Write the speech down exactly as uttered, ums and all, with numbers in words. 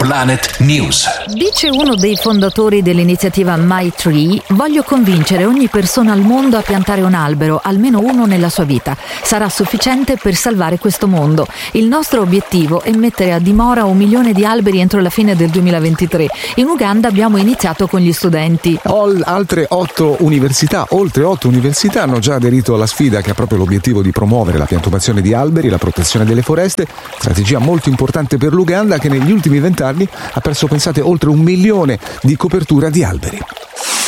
Planet News. Dice uno dei fondatori dell'iniziativa My Tree: voglio convincere ogni persona al mondo a piantare un albero, almeno uno nella sua vita. Sarà sufficiente per salvare questo mondo. Il nostro obiettivo è mettere a dimora un milione di alberi entro la fine del duemilaventitré. In Uganda abbiamo iniziato con gli studenti. Altre otto università, oltre otto università hanno già aderito alla sfida, che ha proprio l'obiettivo di promuovere la piantumazione di alberi, la protezione delle foreste, strategia molto importante per l'Uganda, che negli ultimi vent'anni ha perso, pensate, oltre un milione di copertura di alberi.